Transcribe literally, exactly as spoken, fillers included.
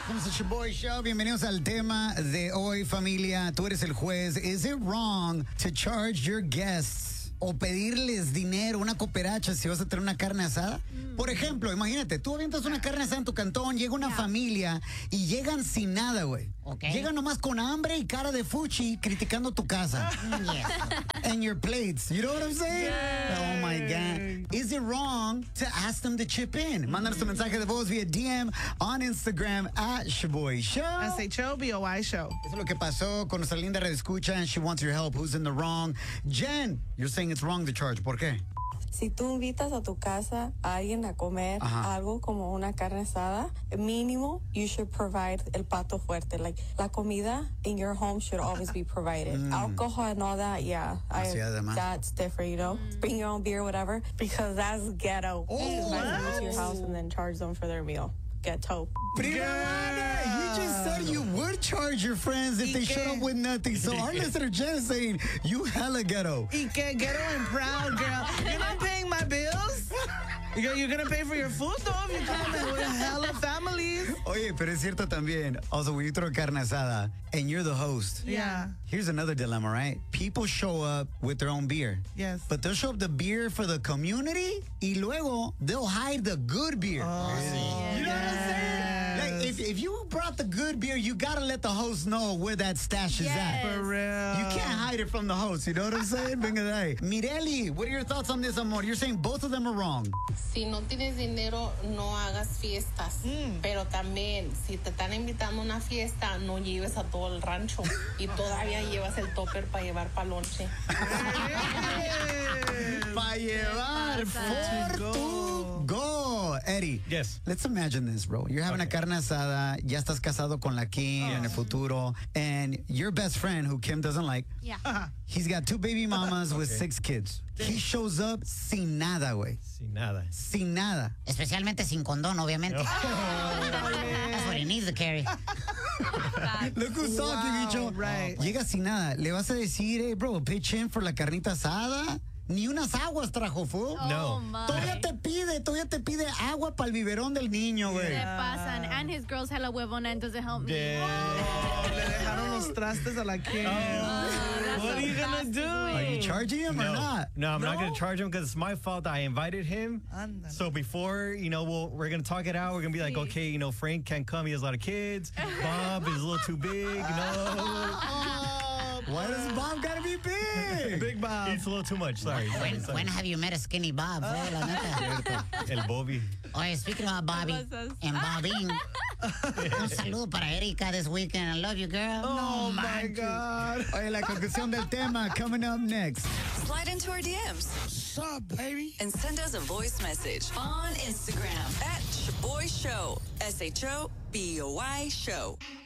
Welcome to your boy show. Bienvenidos al tema de hoy, familia. Tú eres el juez. Is it wrong to charge your guests o pedirles dinero, una cooperacha, si vas a tener una carne asada? Mm. Por ejemplo, imagínate, tú avientas una carne asada en tu cantón, llega una yeah. familia y llegan sin nada, güey. Okay. Llegan nomás con hambre y cara de fuchi criticando tu casa. Yes. And your plates. You know what I'm saying? Yay. Oh, my God. Is it wrong to ask them to chip in? Mm-hmm. Mándanos tu mensaje de voz via D M on Instagram at Shaboy Show. S H O B O Y Show. Eso es lo que pasó con nuestra linda redescucha and she wants your help. Who's in the wrong? Jen, you're saying it's wrong to charge. ¿Por qué? Si tú invitas a tu casa a alguien a comer Ajá. algo como una carne asada, mínimo, you should provide el plato fuerte. Like, la comida in your home should always be provided. Mm. Alcohol and all that, yeah. I, that's different, you know? Mm. Bring your own beer, whatever, because that's ghetto. Oh, invite wow. them to your house and then charge them for their meal. Ghetto. Prima, you just said you would charge your friends if y they que, showed up with nothing. So our listener Jen is saying, you hella ghetto. Y que ghetto and proud, girl. You're not paying my bills? You're, you're going to pay for your food, though, if you come with hella families. Oye, pero es cierto también. Also, when you throw carne asada and you're the host. Yeah. Here's another dilemma, right? People show up with their own beer. Yes. But they'll show up the beer for the community y luego they'll hide the good beer. Oh, you know what I'm saying? Like, if, if you brought the good beer, you gotta let the host know where that stash yes. is at. For real. You can't hide it from the host. You know what I'm saying? Venga de ahí. Mireli, what are your thoughts on this, amor? You're saying both of them are wrong. Si no tienes dinero, no hagas fiestas. Mm. Pero también, si te están invitando a una fiesta, no lleves a todo el rancho. Y todavía llevas el topper para llevar pa' lonche. Para llevar for to go. Eddie. Yes. Let's imagine this, bro. You're having okay. a carne asada, ya estás casado con la Kim oh. en el futuro, and your best friend, who Kim doesn't like, yeah. uh-huh. he's got two baby mamas okay. with six kids. He shows up sin nada, güey. Sin nada. Sin nada. Especialmente sin condón, obviamente. No. That's what he needs to carry. Look who's wow, talking, bicho. Right. Llega sin nada. Le vas a decir, hey, bro, pitch in for la carnita asada. Ni unas aguas trajo, fool. Oh, no. My. Todavía te pide, todavía te pide agua para el biberón del niño, güey. Se pasan. And his girl's hella huevona, and doesn't help me. Yeah. Oh, le dejaron los trastes a la Kim. Oh. What are you gonna do? Are you charging him no. or not? No, I'm no? not going to charge him because it's my fault. I invited him. Andale. So before, you know, we'll, we're going to talk it out. We're going to be like, okay, you know, Frank can't come. He has a lot of kids. Bob is a little too big, you know. Why does Bob gotta be big? Big Bob. It's a little too much. Sorry. When, sorry, sorry. when have you met a skinny Bob? Uh, Fue, la neta. El Bobby. Oye, speaking about Bobby and Bobbing, un saludo para Erika this weekend. I love you, girl. Oh, no, my God. Oye, la conclusión del tema coming up next. Slide into our D Ms. What's up, baby? And send us a voice message on Instagram at Shaboy Show. S H O B O Y Show.